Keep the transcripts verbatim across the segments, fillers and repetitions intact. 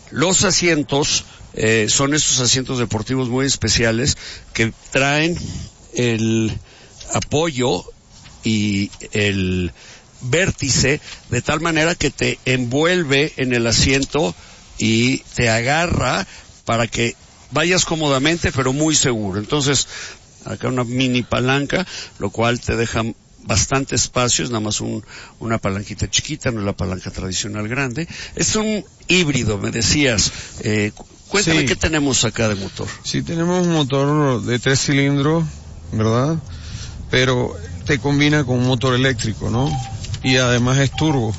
Los asientos eh, son estos asientos deportivos muy especiales que traen el apoyo y el vértice de tal manera que te envuelve en el asiento y te agarra para que vayas cómodamente pero muy seguro. Entonces, acá una mini palanca, lo cual te deja bastante espacio, es nada más un, una palanquita chiquita, no es la palanca tradicional grande. Es un híbrido, me decías. Eh, cuéntame, sí. ¿Qué tenemos acá de motor? Sí, tenemos un motor de tres cilindros, ¿verdad? Pero te combina con un motor eléctrico, ¿no? Y además es turbo.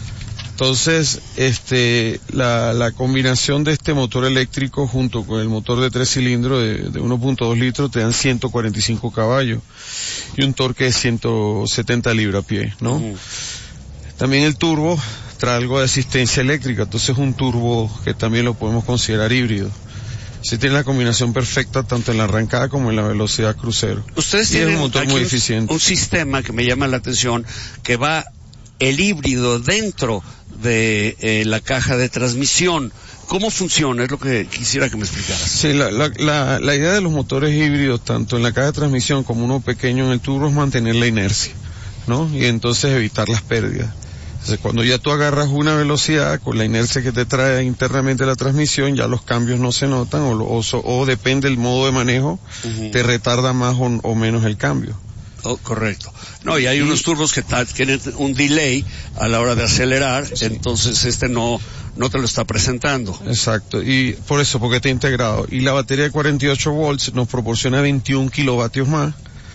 Entonces, este, la, la combinación de este motor eléctrico junto con el motor de tres cilindros de, de uno punto dos litros te dan ciento cuarenta y cinco caballos y un torque de ciento setenta libra-pie, ¿no? Uh-huh. También el turbo trae algo de asistencia eléctrica, entonces es un turbo que también lo podemos considerar híbrido. Sí tiene la combinación perfecta tanto en la arrancada como en la velocidad crucero. Ustedes y tienen es un motor muy un, eficiente. Un sistema que me llama la atención, que va el híbrido dentro de eh, la caja de transmisión. ¿Cómo funciona? Es lo que quisiera que me explicaras. Sí, la, la, la, la idea de los motores híbridos, tanto en la caja de transmisión como uno pequeño en el turbo, es mantener la inercia, ¿no? Y entonces evitar las pérdidas. Entonces, cuando ya tú agarras una velocidad con la inercia que te trae internamente la transmisión, ya los cambios no se notan o, o, o depende del modo de manejo, uh-huh. te retarda más o, o menos el cambio. Oh, correcto. No, y hay y, unos turbos que ta- tienen un delay a la hora de acelerar, sí. Entonces este no no te lo está presentando. Exacto, y por eso, porque está integrado. Y la batería de cuarenta y ocho volts nos proporciona veintiún kilovatios más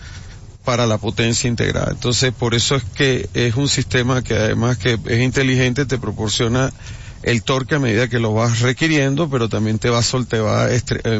para la potencia integrada. Entonces, por eso es que es un sistema que además que es inteligente, te proporciona el torque a medida que lo vas requiriendo, pero también te va, sol, te va estre- eh,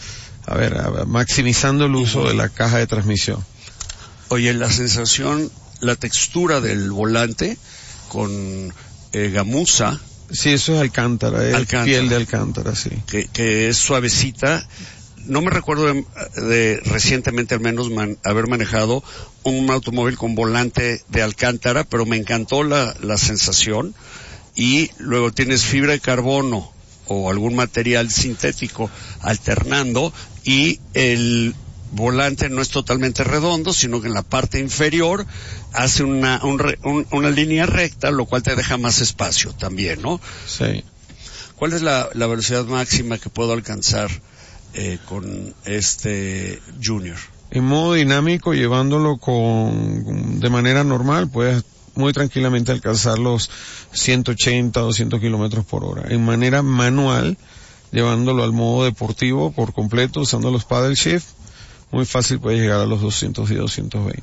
a ver, a, maximizando el uso uh-huh. de la caja de transmisión. Oye, la sensación, la textura del volante con eh, gamuza. Sí, eso es alcántara, es alcántara, piel de alcántara, sí. Que, que es suavecita. No me recuerdo de, de recientemente al menos man, haber manejado un automóvil con volante de alcántara, pero me encantó la, la sensación. Y luego tienes fibra de carbono o algún material sintético alternando y el volante no es totalmente redondo, sino que en la parte inferior hace una un, un, una línea recta, lo cual te deja más espacio también, ¿no? Sí. ¿Cuál es la, la velocidad máxima que puedo alcanzar eh, con este Junior? En modo dinámico, llevándolo con de manera normal, puedes muy tranquilamente alcanzar los ciento ochenta, doscientos kilómetros por hora. En manera manual, llevándolo al modo deportivo por completo, usando los paddle shift, muy fácil puede llegar a los doscientos diez, doscientos veinte.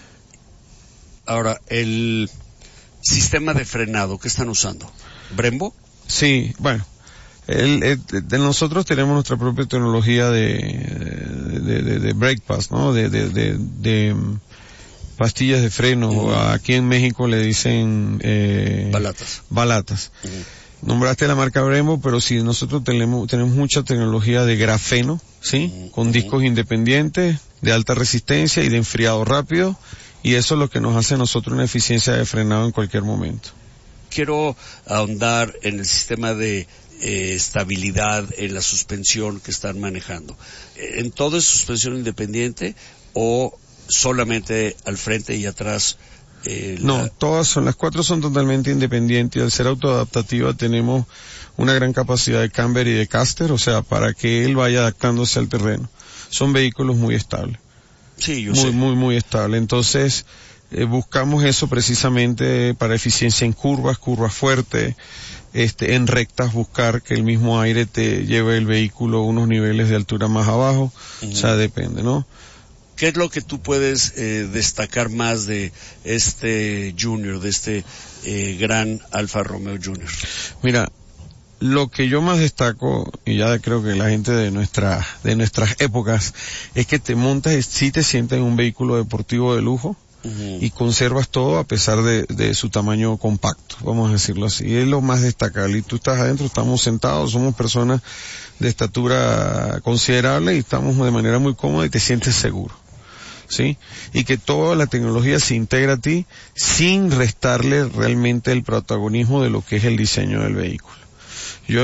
Ahora, el sistema de frenado, ¿qué están usando? ¿Brembo? Sí, bueno, el, el, de nosotros tenemos nuestra propia tecnología de, de, de, de brake pads, ¿no? De, de, de, de pastillas de freno. Uh-huh. Aquí en México le dicen eh, balatas. Balatas. Uh-huh. Nombraste la marca Brembo, pero sí, nosotros tenemos, tenemos mucha tecnología de grafeno, ¿sí? Uh-huh. Con discos independientes, de alta resistencia y de enfriado rápido, y eso es lo que nos hace a nosotros una eficiencia de frenado en cualquier momento. Quiero ahondar en el sistema de eh, estabilidad en la suspensión que están manejando. ¿En todo es suspensión independiente o solamente al frente y atrás? Eh, la... No, todas son, las cuatro son totalmente independientes y al ser autoadaptativa tenemos una gran capacidad de camber y de caster, o sea, para que él vaya adaptándose al terreno. Son vehículos muy estables. Sí, yo muy, sé. Muy, muy estable. Entonces, eh, buscamos eso precisamente para eficiencia en curvas, curvas fuertes, este, en rectas buscar que el mismo aire te lleve el vehículo a unos niveles de altura más abajo, uh-huh. O sea, depende, ¿no? ¿Qué es lo que tú puedes eh, destacar más de este Junior, de este eh, gran Alfa Romeo Junior? Mira, lo que yo más destaco, y ya creo que la gente de nuestra, de nuestras épocas, es que te montas y sí te sientes en un vehículo deportivo de lujo, uh-huh. Y conservas todo a pesar de, de su tamaño compacto, vamos a decirlo así. Es lo más destacable. Y tú estás adentro, estamos sentados, somos personas de estatura considerable y estamos de manera muy cómoda y te sientes seguro. ¿Sí? Y que toda la tecnología se integra a ti sin restarle realmente el protagonismo de lo que es el diseño del vehículo. Yo